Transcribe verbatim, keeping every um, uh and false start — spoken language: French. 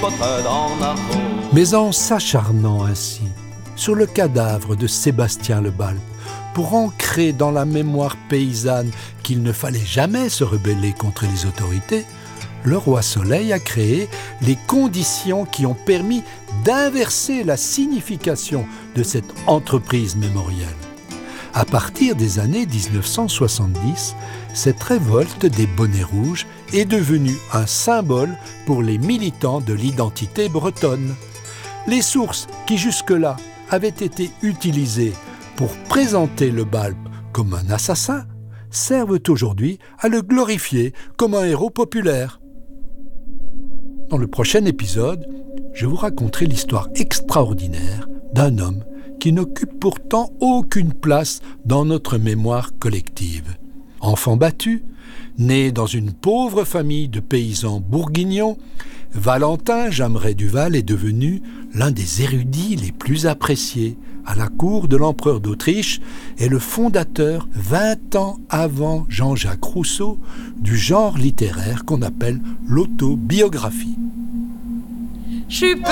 Mais en s'acharnant ainsi sur le cadavre de Sébastien Le Balp, pour ancrer dans la mémoire paysanne qu'il ne fallait jamais se rebeller contre les autorités, le roi Soleil a créé les conditions qui ont permis d'inverser la signification de cette entreprise mémorielle. À partir des années dix-neuf cent soixante-dix, cette révolte des bonnets rouges est devenue un symbole pour les militants de l'identité bretonne. Les sources qui jusque-là avaient été utilisées pour présenter le Balp comme un assassin servent aujourd'hui à le glorifier comme un héros populaire. Dans le prochain épisode, je vous raconterai l'histoire extraordinaire d'un homme qui n'occupe pourtant aucune place dans notre mémoire collective. Enfant battu, né dans une pauvre famille de paysans bourguignons, Valentin Jameray Duval est devenu l'un des érudits les plus appréciés à la cour de l'empereur d'Autriche et le fondateur, vingt ans avant Jean-Jacques Rousseau, du genre littéraire qu'on appelle l'autobiographie. Je suis petit